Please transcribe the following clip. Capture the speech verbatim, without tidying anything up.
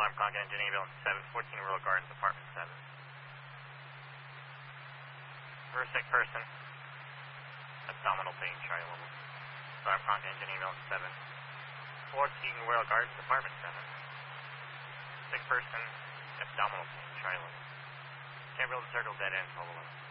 Alarm clock engine ambulance seven, fourteen Royal Gardens, apartment seven. For a sick person, abdominal pain, Charlie level. Alarm clock engine ambulance seven, fourteen Royal Gardens, apartment seven. Sick person, abdominal pain, Charlie level. Canberra Circle, dead end, twelve eleven.